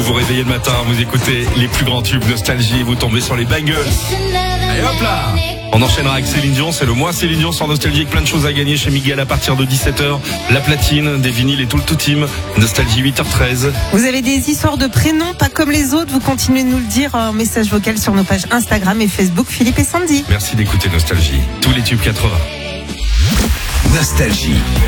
vous réveillez le matin, vous écoutez les plus grands tubes Nostalgie, vous tombez sur les bangles. Et hop là, on enchaînera avec Céline Dion, c'est le mois Céline Dion sur Nostalgie avec plein de choses à gagner chez Miguel à partir de 17h. La platine, des vinyles et tout le tout team. Nostalgie 8h13. Vous avez des histoires de prénoms pas comme les autres, vous continuez de nous le dire en message vocal sur nos pages Instagram et Facebook, Philippe et Sandy. Merci d'écouter Nostalgie, tous les tubes 80. Nostalgie.